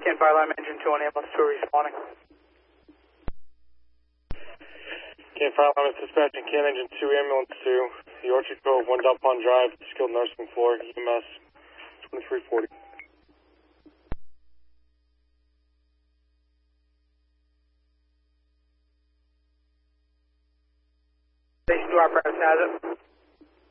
Can Fire Alarm Engine 2 on ambulance 2 responding. Can Fire Alarm dispatching Can Engine 2 ambulance 2, the Orchard Grove 1 Dump Pond Drive, skilled nursing floor, EMS 2340. Station 2 apparatus has it.